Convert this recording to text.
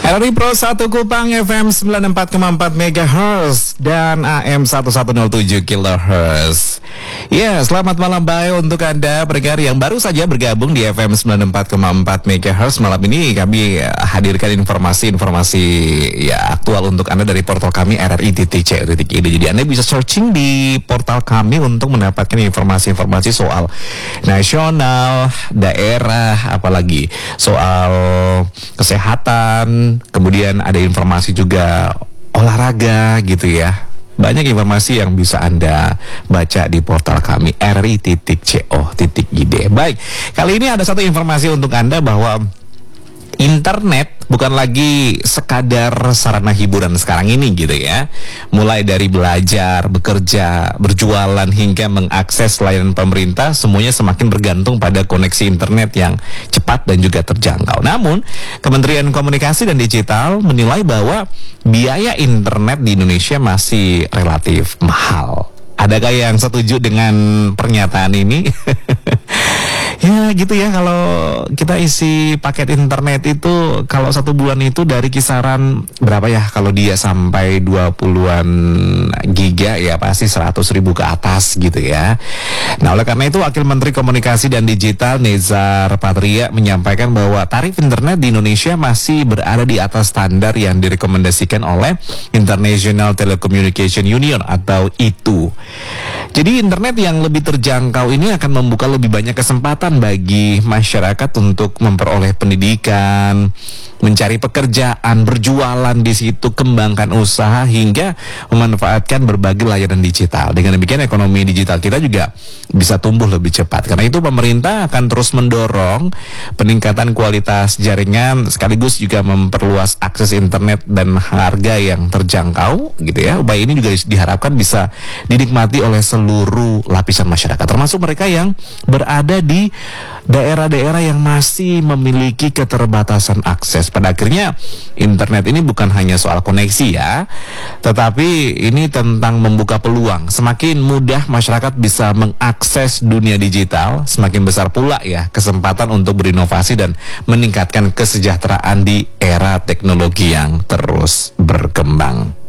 RRI Pro 1 Kupang FM 94,4 MHz dan AM 1107 kHz. Ya, selamat malam baik untuk Anda pendengar yang baru saja bergabung di FM 94,4 MHz. Malam ini kami hadirkan informasi-informasi ya aktual untuk Anda dari portal kami rri.co.id. Jadi Anda bisa searching di portal kami untuk mendapatkan informasi-informasi soal nasional, daerah, apalagi soal kesehatan. Kemudian ada informasi juga olahraga gitu ya. Banyak informasi yang bisa Anda baca di portal kami rri.co.id. Baik, kali ini ada satu informasi untuk Anda bahwa internet bukan lagi sekadar sarana hiburan sekarang ini gitu ya. Mulai dari belajar, bekerja, berjualan hingga mengakses layanan pemerintah, semuanya semakin bergantung pada koneksi internet yang cepat dan juga terjangkau. Namun, Kementerian Komunikasi dan Digital menilai bahwa biaya internet di Indonesia masih relatif mahal. Adakah yang setuju dengan pernyataan ini? Ya gitu ya, kalau kita isi paket internet itu kalau 1 bulan itu dari kisaran berapa ya, kalau dia sampai 20-an giga ya pasti 100.000 ke atas gitu ya. Nah oleh karena itu Wakil Menteri Komunikasi dan Digital Nezar Patria menyampaikan bahwa tarif internet di Indonesia masih berada di atas standar yang direkomendasikan oleh International Telecommunication Union atau ITU. Jadi internet yang lebih terjangkau ini akan membuka lebih banyak kesempatan bagi masyarakat untuk memperoleh pendidikan, mencari pekerjaan, berjualan di situ, kembangkan usaha hingga memanfaatkan berbagai layanan digital. Dengan demikian ekonomi digital kita juga bisa tumbuh lebih cepat. Karena itu pemerintah akan terus mendorong peningkatan kualitas jaringan sekaligus juga memperluas akses internet dan harga yang terjangkau gitu ya. Upaya ini juga diharapkan bisa dinikmati oleh seluruh lapisan masyarakat, termasuk mereka yang berada di daerah-daerah yang masih memiliki keterbatasan akses. Pada akhirnya internet ini bukan hanya soal koneksi ya, tetapi ini tentang membuka peluang. Semakin mudah masyarakat bisa mengakses dunia digital, semakin besar pula ya kesempatan untuk berinovasi dan meningkatkan kesejahteraan di era teknologi yang terus berkembang.